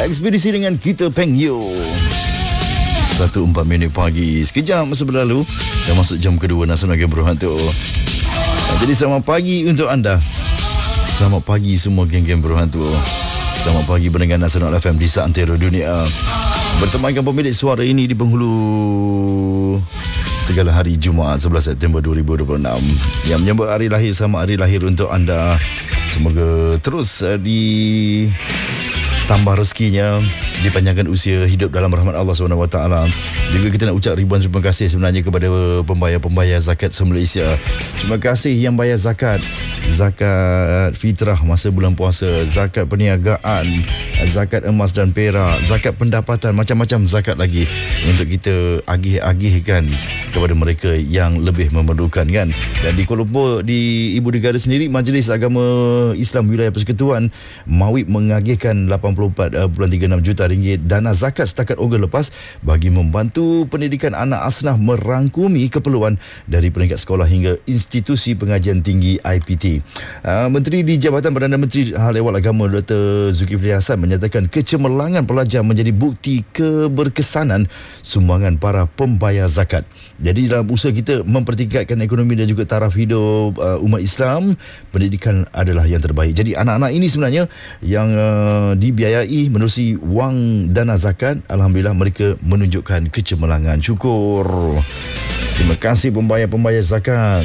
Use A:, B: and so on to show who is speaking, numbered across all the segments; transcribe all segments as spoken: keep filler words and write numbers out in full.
A: Ekspedisi dengan kita Peng Yu. Satu empat minit pagi. Sekejap masa berlalu dah masuk jam kedua Nasional Game Berhantu. Jadi selamat pagi untuk anda. Selamat pagi semua geng-geng berhantu. Selamat pagi pendengar Nasional F M di seantero dunia. Bertemankan pemilik suara ini di penghulu segala hari Jumaat sebelas September dua ribu dua puluh enam yang menyambut hari lahir sama hari lahir untuk anda. Semoga terus uh, di tambah rezekinya, dipanjangkan usia hidup dalam rahmat Allah subhanahu wa taala. Juga kita nak ucap ribuan terima kasih sebenarnya kepada pembayar-pembayar zakat se-Malaysia. Terima kasih yang bayar zakat, zakat fitrah masa bulan puasa, zakat perniagaan, zakat emas dan perak, zakat pendapatan, macam-macam zakat lagi untuk kita agih-agihkan kepada mereka yang lebih memerlukan, kan. Dan di Kuala Lumpur, di Ibu Negara sendiri, Majlis Agama Islam Wilayah Persekutuan Mawib mengagihkan lapan puluh empat perpuluhan tiga enam juta ringgit dana zakat setakat Ogos lepas bagi membantu pendidikan anak asnaf merangkumi keperluan dari peringkat sekolah hingga institusi pengajian tinggi I P T. Uh, Menteri di Jabatan Perdana Menteri Hal Ehwal Agama Doktor Zulkifli Hasan menyatakan kecemerlangan pelajar menjadi bukti keberkesanan sumbangan para pembayar zakat. Jadi dalam usaha kita mempertingkatkan ekonomi dan juga taraf hidup uh, umat Islam, pendidikan adalah yang terbaik. Jadi anak-anak ini sebenarnya yang uh, dibiayai menerusi wang dana zakat, alhamdulillah mereka menunjukkan kecemerlangan. Syukur. Terima kasih pembayar-pembayar zakat.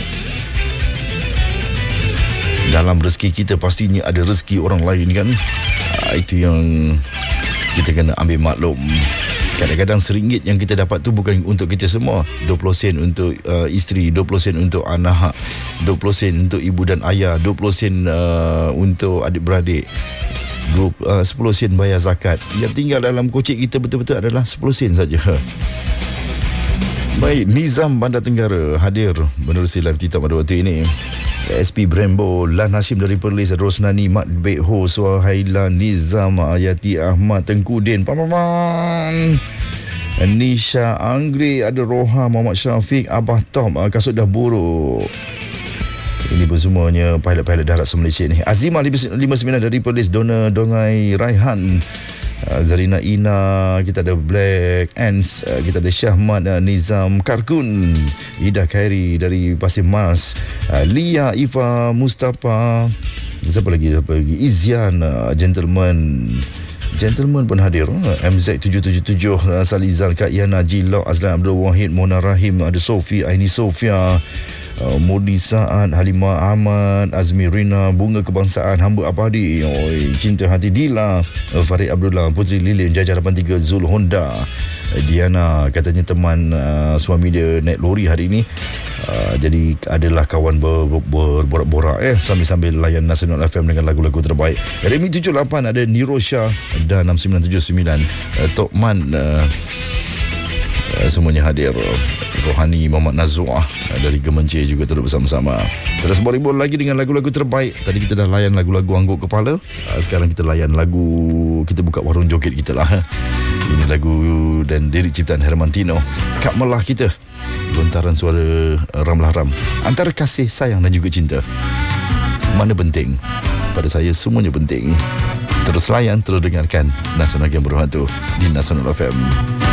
A: Dalam rezeki kita pastinya ada rezeki orang lain, kan. uh, Itu yang kita kena ambil maklum. Kadang-kadang seringgit yang kita dapat tu bukan untuk kita semua. dua puluh sen untuk uh, isteri, dua puluh sen untuk anak, dua puluh sen untuk ibu dan ayah, dua puluh sen uh, untuk adik-beradik, uh, sepuluh sen bayar zakat. Yang tinggal dalam kocik kita betul-betul adalah sepuluh sen saja. Baik, Nizam Bandar Tenggara hadir menerusi live TikTok pada waktu ini. S P Brembo, Lan Hashim dari Perlis, Rosnani, Mat Bek Ho, Suhaila, Nizam, Ayati Ahmad, Tengku Din, Paman, Nisha Anggri, ada Roha, Muhammad Syafiq, Abah Tom, kasut dah buruk. Ini pun semuanya pilot-pilot darat se-Malaysia ni. Azimah lima puluh sembilan dari Perlis, Dona Dongai Raihan, Zarina Ina, kita ada Black Ants, kita ada Syahmad, Nizam Karkun, Ida Khairi dari Pasir Mas, Lia Ifa Mustafa, siapa lagi, siapa lagi? Izian, Gentleman Gentleman pun hadir. M Z tujuh tujuh tujuh, Salizal, Kak Yana, Jilo, Azlan Abdul Wahid, Mona Rahim, ada Sofi, Aini Sofia, Uh, Murni Saad, Halimah Ahmad, Azmi Rina, Bunga Kebangsaan, Hamba Abadi, oi, Cinta Hati Dila, uh, Farid Abdullah, Putri Lilin, Jajar lapan tiga, Zul Honda, uh, Diana, katanya teman uh, suami dia naik lori hari ini. Uh, jadi adalah kawan ber, ber, berborak-borak eh sambil-sambil layan Nasional F M dengan lagu-lagu terbaik. Remi tujuh lapan ada Nirosha dan enam sembilan tujuh sembilan uh, Tokman, uh, uh, semuanya hadir. Rohani, Muhammad Nazwa dari Gemencir juga turut bersama-sama. Terus beribul lagi dengan lagu-lagu terbaik. Tadi kita dah layan lagu-lagu angguk kepala. Sekarang kita layan lagu, kita buka warung joget kita lah. Ini lagu dan lirik ciptaan Hermantino, Kak Melah Kita. Lontaran suara Ramlah Ram. Antara kasih, sayang dan juga cinta, mana penting? Pada saya semuanya penting. Terus layan, terus dengarkan Nasional Game Berhantu di Nasional F M.